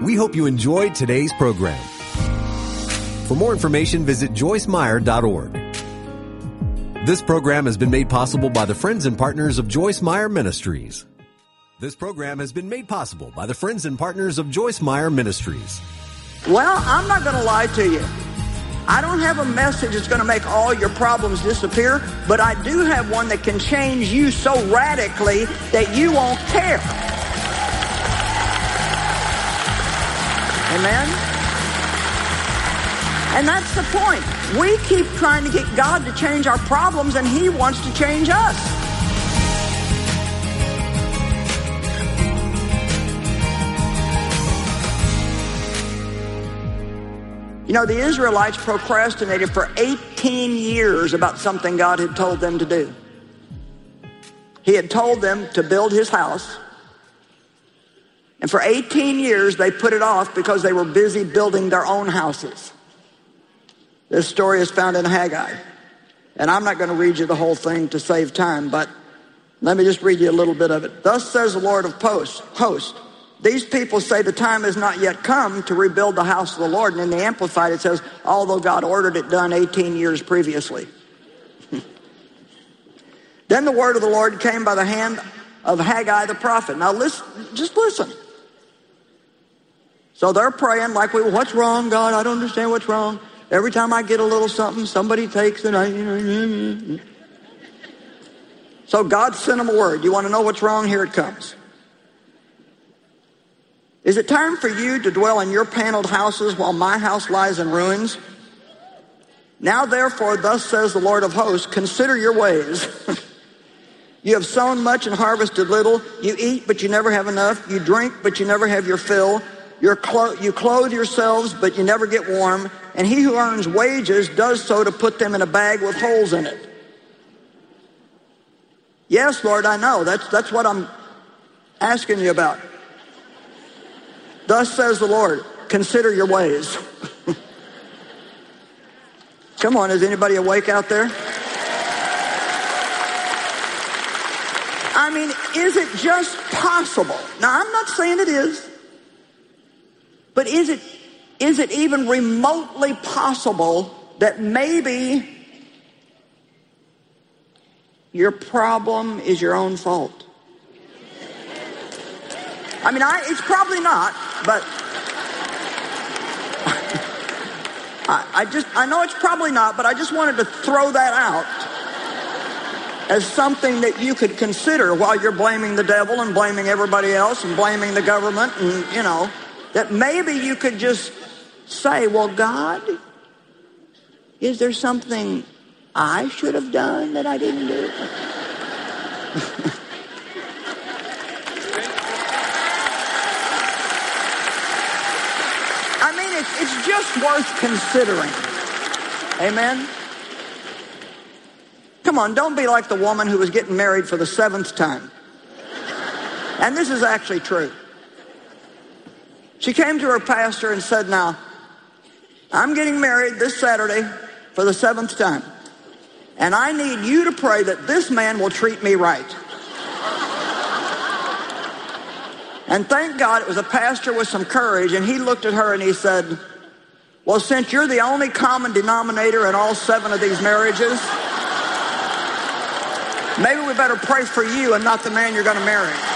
We hope you enjoyed today's program. For more information, visit joycemeyer.org. This program has been made possible by the friends and partners of Joyce Meyer Ministries. This program has been made possible by the friends and partners of Joyce Meyer Ministries. Well, I'm not going to lie to you. I don't have a message that's going to make all your problems disappear, but I do have one that can change you so radically that you won't care. Amen? And that's the point. We keep trying to get God to change our problems, and He wants to change us. You know, the Israelites procrastinated for 18 years about something God had told them to do. He had told them to build His house. And for 18 years, they put it off because they were busy building their own houses. This story is found in Haggai. And I'm not going to read you the whole thing to save time, but let me just read you a little bit of it. Thus says the Lord of hosts, these people say the time has not yet come to rebuild the house of the Lord. And in the Amplified it says, although God ordered it done 18 years previously. Then the word of the Lord came by the hand of Haggai the prophet. Now listen, just listen. So they're praying like, what's wrong, God? I don't understand what's wrong. Every time I get a little something, somebody takes it. So God sent them a word. You want to know what's wrong? Here it comes. Is it time for you to dwell in your paneled houses while my house lies in ruins? Now therefore, thus says the Lord of hosts, consider your ways. You have sown much and harvested little. You eat, but you never have enough. You drink, but you never have your fill. You clothe yourselves, but you never get warm. And he who earns wages does so to put them in a bag with holes in it. Yes, Lord, I know. That's what I'm asking you about. Thus says the Lord, consider your ways. Come on, is anybody awake out there? I mean, is it just possible? Now, I'm not saying it is. But is it even remotely possible that maybe your problem is your own fault? I mean, it's probably not, but I know it's probably not, but I just wanted to throw that out as something that you could consider while you're blaming the devil and blaming everybody else and blaming the government and, you know, that maybe you could just say, well, God, is there something I should have done that I didn't do? I mean, it's just worth considering. Amen? Come on, don't be like the woman who was getting married for the 7th time. And this is actually true. She came to her pastor and said, now, I'm getting married this Saturday for the 7th time. And I need you to pray that this man will treat me right. And thank God it was a pastor with some courage, and he looked at her and he said, well, since you're the only common denominator in all 7 of these marriages, maybe we better pray for you and not the man you're going to marry.